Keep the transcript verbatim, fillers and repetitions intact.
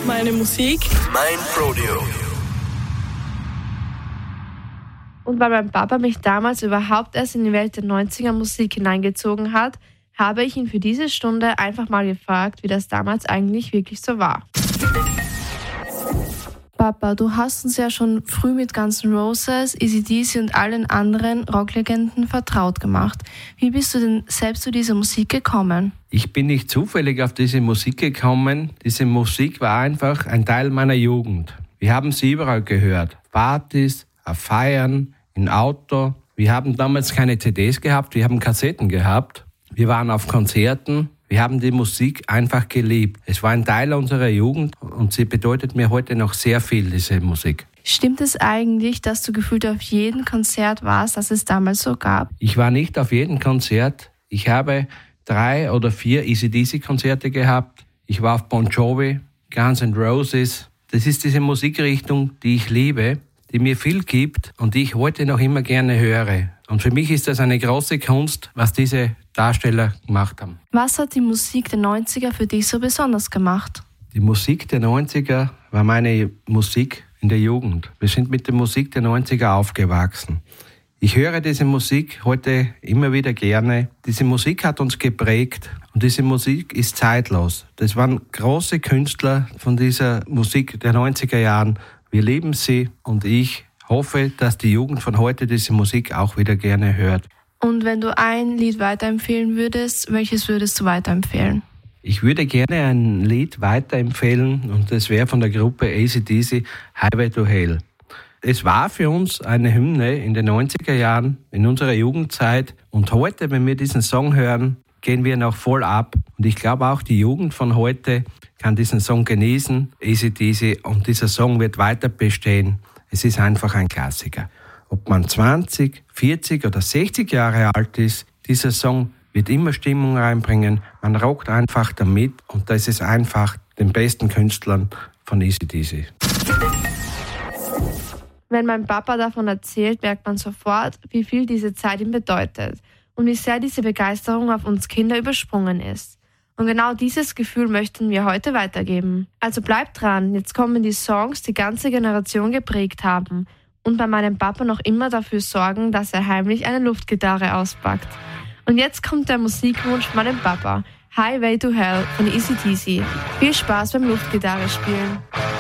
Meine Musik. Mein Rodeo. Und weil mein Papa mich damals überhaupt erst in die Welt der neunziger Musik hineingezogen hat, habe ich ihn für diese Stunde einfach mal gefragt, wie das damals eigentlich wirklich so war. Papa, du hast uns ja schon früh mit Guns N' Roses, A C D C und allen anderen Rocklegenden vertraut gemacht. Wie bist du denn selbst zu dieser Musik gekommen? Ich bin nicht zufällig auf diese Musik gekommen. Diese Musik war einfach ein Teil meiner Jugend. Wir haben sie überall gehört. Partys, auf Feiern, im Auto. Wir haben damals keine C Ds gehabt, wir haben Kassetten gehabt. Wir waren auf Konzerten. Wir haben die Musik einfach geliebt. Es war ein Teil unserer Jugend und sie bedeutet mir heute noch sehr viel, diese Musik. Stimmt es eigentlich, dass du gefühlt auf jedem Konzert warst, das es damals so gab? Ich war nicht auf jedem Konzert. Ich habe drei oder vier A C D C-Konzerte gehabt. Ich war auf Bon Jovi, Guns N' Roses. Das ist diese Musikrichtung, die ich liebe, die mir viel gibt und die ich heute noch immer gerne höre. Und für mich ist das eine große Kunst, was diese Darsteller gemacht haben. Was hat die Musik der neunziger für dich so besonders gemacht? Die Musik der neunziger war meine Musik in der Jugend. Wir sind mit der Musik der neunziger aufgewachsen. Ich höre diese Musik heute immer wieder gerne. Diese Musik hat uns geprägt und diese Musik ist zeitlos. Das waren große Künstler von dieser Musik der neunziger Jahren. Wir lieben sie und ich hoffe, dass die Jugend von heute diese Musik auch wieder gerne hört. Und wenn du ein Lied weiterempfehlen würdest, welches würdest du weiterempfehlen? Ich würde gerne ein Lied weiterempfehlen und das wäre von der Gruppe A C D C, Highway to Hell. Es war für uns eine Hymne in den neunziger Jahren, in unserer Jugendzeit. Und heute, wenn wir diesen Song hören, gehen wir noch voll ab. Und ich glaube auch, die Jugend von heute kann diesen Song genießen, A C D C, und dieser Song wird weiter bestehen. Es ist einfach ein Klassiker. Ob man zwanzig, vierzig oder sechzig Jahre alt ist, dieser Song wird immer Stimmung reinbringen. Man rockt einfach damit und das ist einfach den besten Künstlern von A C D C. Wenn mein Papa davon erzählt, merkt man sofort, wie viel diese Zeit ihm bedeutet und wie sehr diese Begeisterung auf uns Kinder übersprungen ist. Und genau dieses Gefühl möchten wir heute weitergeben. Also bleibt dran, jetzt kommen die Songs, die ganze Generation geprägt haben und bei meinem Papa noch immer dafür sorgen, dass er heimlich eine Luftgitarre auspackt. Und jetzt kommt der Musikwunsch von meinem Papa, Highway to Hell von A C D C. Viel Spaß beim Luftgitarre spielen.